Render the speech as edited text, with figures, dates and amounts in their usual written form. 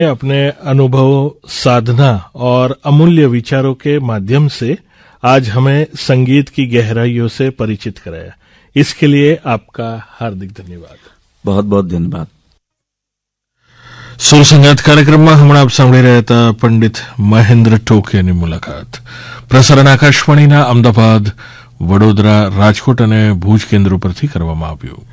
अपने अनुभवों, साधना और अमूल्य विचारों के माध्यम से आज हमें संगीत की गहराइयों से परिचित कराया। इसके लिए आपका हार्दिक धन्यवाद। बहुत बहुत धन्यवाद। સુર સંગાત કાર્યક્રમમાં હમણાં આપ સાંભળી રહ્યા હતા પંડિત મહેન્દ્ર ટોકેની મુલાકાત. પ્રસારણ આકાશવાણીના અમદાવાદ, વડોદરા, રાજકોટ અને ભુજ કેન્દ્રો પરથી કરવામાં આવ્યું.